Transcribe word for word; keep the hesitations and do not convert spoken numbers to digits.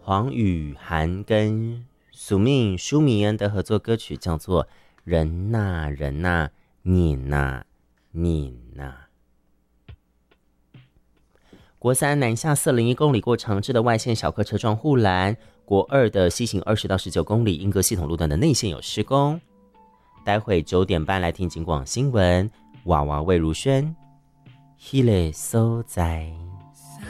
黄宇涵跟苏命舒米恩的合作歌曲，叫做《人呐人呐你呐你呐》。国三南下四零一公里过长治的外线小客车撞护栏，国二的西行二十到十九公里莺歌系统路段的内线有施工。待会九点半来听警广新闻，娃娃魏如萱，迄个所在。